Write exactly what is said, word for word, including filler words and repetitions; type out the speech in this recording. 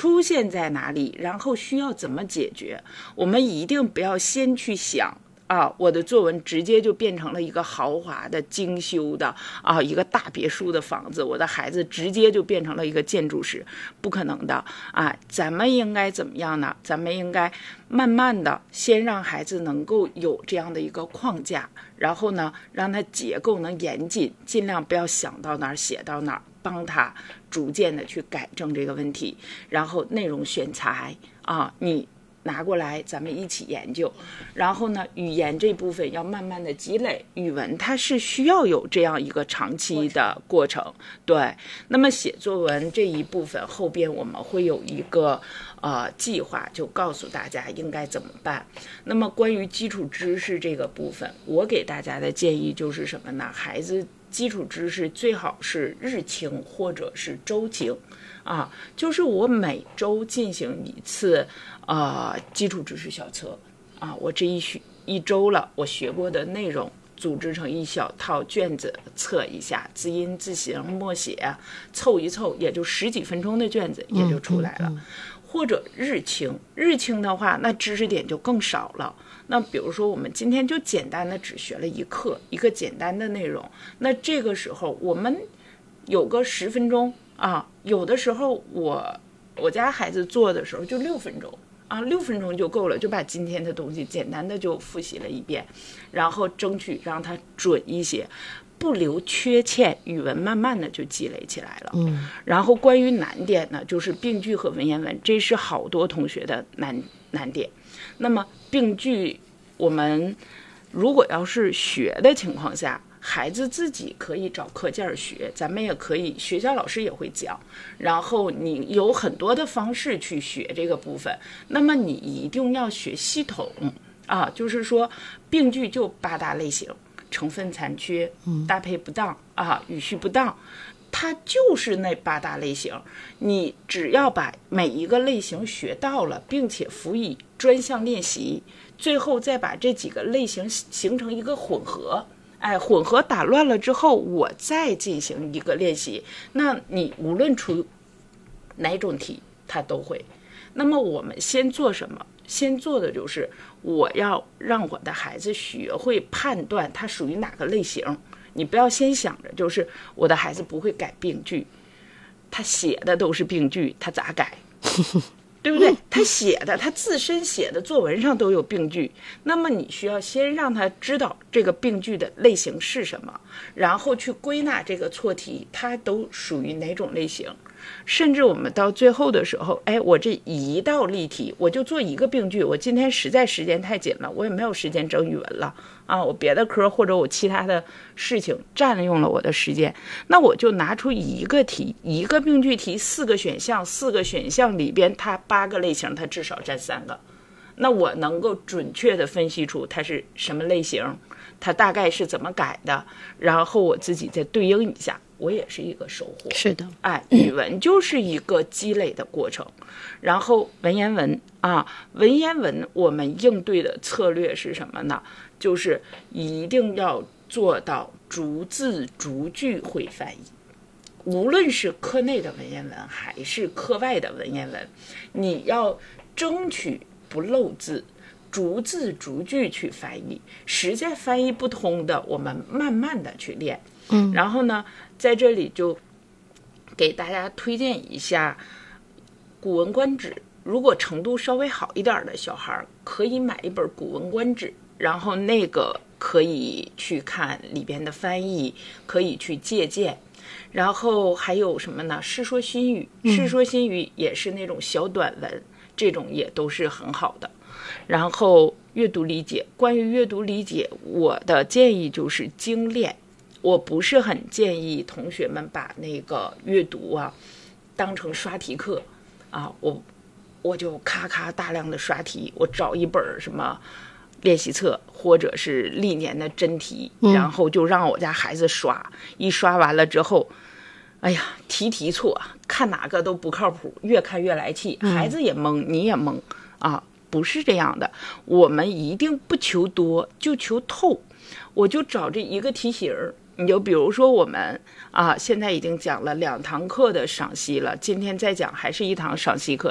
出现在哪里，然后需要怎么解决。我们一定不要先去想啊，我的作文直接就变成了一个豪华的精修的啊一个大别墅的房子，我的孩子直接就变成了一个建筑师，不可能的啊！咱们应该怎么样呢？咱们应该慢慢的先让孩子能够有这样的一个框架，然后呢，让他结构能严谨，尽量不要想到哪儿写到哪儿，帮他逐渐的去改正这个问题。然后内容选材啊，你拿过来咱们一起研究。然后呢，语言这部分要慢慢的积累，语文它是需要有这样一个长期的过程。对，那么写作文这一部分后边我们会有一个呃计划，就告诉大家应该怎么办。那么关于基础知识这个部分，我给大家的建议就是什么呢？孩子基础知识最好是日清或者是周清啊，就是我每周进行一次呃基础知识小测啊，我这一学一周了，我学过的内容组织成一小套卷子测一下，字音字形默写凑一凑，也就十几分钟的卷子也就出来了。嗯嗯嗯、或者日清，日清的话那知识点就更少了。那比如说我们今天就简单的只学了一课，一个简单的内容，那这个时候我们有个十分钟啊，有的时候我我家孩子做的时候就六分钟啊，六分钟就够了，就把今天的东西简单的就复习了一遍，然后争取让他准一些，不留缺欠，语文慢慢的就积累起来了。嗯，然后关于难点呢，就是并句和文言文，这是好多同学的难难点。那么并句我们如果要是学的情况下，孩子自己可以找课件学，咱们也可以，学校老师也会讲，然后你有很多的方式去学这个部分。那么你一定要学系统啊，就是说并句就八大类型，成分残缺，搭配不当啊，语序不当，它就是那八大类型。你只要把每一个类型学到了，并且辅以专项练习，最后再把这几个类型形成一个混合，哎，混合打乱了之后，我再进行一个练习，那你无论出哪种题它都会。那么我们先做什么？先做的就是我要让我的孩子学会判断它属于哪个类型。你不要先想着就是我的孩子不会改并句，他写的都是并句，他咋改？对不对？他写的，他自身写的作文上都有并句，那么你需要先让他知道这个并句的类型是什么，然后去归纳这个错题，它都属于哪种类型。甚至我们到最后的时候，哎，我这一道例题我就做一个并句，我今天实在时间太紧了，我也没有时间整语文了啊，我别的科或者我其他的事情占用了我的时间，那我就拿出一个题，一个并句题，四个选项，四个选项里边它八个类型，它至少占三个，那我能够准确的分析出它是什么类型，它大概是怎么改的，然后我自己再对应一下，我也是一个收获。 是的， 哎，语文就是一个积累的过程。然后文言文啊，文言文我们应对的策略是什么呢？就是一定要做到逐字逐句会翻译。无论是课内的文言文还是课外的文言文，你要争取不漏字，逐字逐句去翻译，实在翻译不通的，我们慢慢的去练。嗯，然后呢，在这里就给大家推荐一下《古文观止》，如果程度稍微好一点的小孩，可以买一本《古文观止》，然后那个可以去看里边的翻译，可以去借鉴。然后还有什么呢？《世说新语》，《世说新语》也是那种小短文，嗯、这种也都是很好的。然后阅读理解，关于阅读理解，我的建议就是精炼。我不是很建议同学们把那个阅读啊当成刷题课啊，我我就咔咔大量的刷题，我找一本什么练习册或者是历年的真题，然后就让我家孩子刷，嗯、一刷完了之后，哎呀，题题错，看哪个都不靠谱，越看越来气，孩子也懵，你也懵啊，不是这样的，我们一定不求多，就求透。我就找这一个题型，你就比如说我们啊，现在已经讲了两堂课的赏析了，今天再讲还是一堂赏析课，